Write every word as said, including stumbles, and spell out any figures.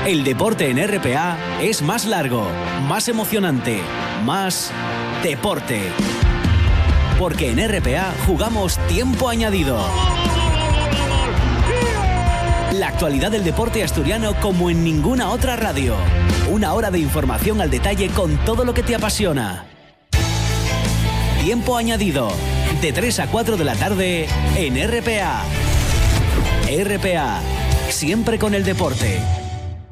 El deporte en R P A es más largo, más emocionante, más deporte. Porque en R P A jugamos tiempo añadido. La actualidad del deporte asturiano como en ninguna otra radio. Una hora de información al detalle con todo lo que te apasiona. Tiempo añadido, de tres a cuatro de la tarde en R P A. R P A, siempre con el deporte.